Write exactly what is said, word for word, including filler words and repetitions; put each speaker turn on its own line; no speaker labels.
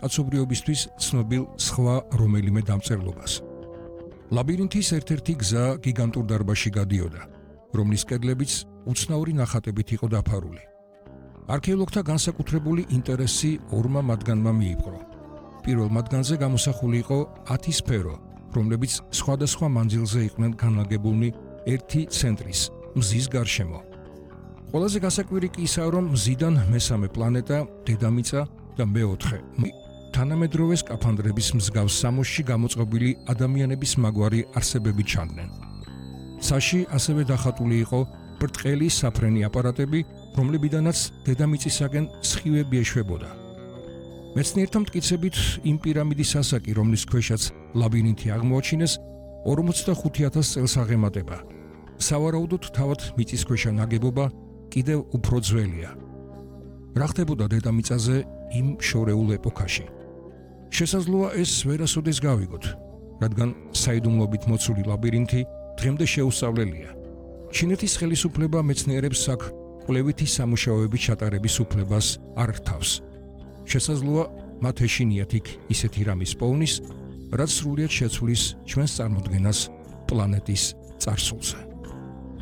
კაცობრიობისთვის ცნობილ სხვა რომელიმე დამწერლობას. ლაბირინთის ერთ-ერთი გზა გიგანტურ დარბაზში გადიოდა, რომლის კედლებიც უცნაური ნახატებით იყო დაფარული. არქეოლოგთა განსაკუთრებული ინტერესი ორმა მათგანმა მიიპყრო. პირველ მათგანზე გამოსახული იყო ათი სფერო, რომლებიც სხვადასხვა მანძილზე იყვნენ განლაგებულნი ერთი ცენტრის, მზის გარშემო. ყველაზე გასაკვირი კი ისაა, რომ მზიდან მესამე პლანეტა, დედამიწა და მეოთხე თანამედროვე სკაფანდრების მსგავს სამოსში გამოწყობილი ადამიანების მაგვარი არსებები ჩანდნენ. ცაში ასევე დახატული იყო ბრტყელი საფრენი აპარატები, რომლებიდანაც დედამიწისაკენ სხივები ეშვებოდა. მეცნიერთა მტკიცებით იმ პირამიდის ასაკი, რომლის ქვეშაც ლაბირინთი აღმოაჩინეს, ორმოცდახუთი ათას წელს აღემატება. სავარაუდოდ თავად მიწისქვეშა ნაგებობა კიდევ უფრო ძველია. რა ხდებოდა დედამიწაზე იმ შორეულ ეპოქაში? შესაძლოა ეს ვერასოდეს გავიგოთ, რადგან საიდუმლობით მოცული ლაბირინთი დღემდე შეუსწავლელია. ჩინეთის ხელისუფლება მეცნიერებს აქ კვლევითი სამუშაოების ჩატარების უფლებას არ რთავს. შესაძლოა მათ ეშინიათ იქ ისეთი რამის პოვნის, რაც სრულიად შეცვლის ჩვენს წარმოდგენას პლანეტის წარსულზე.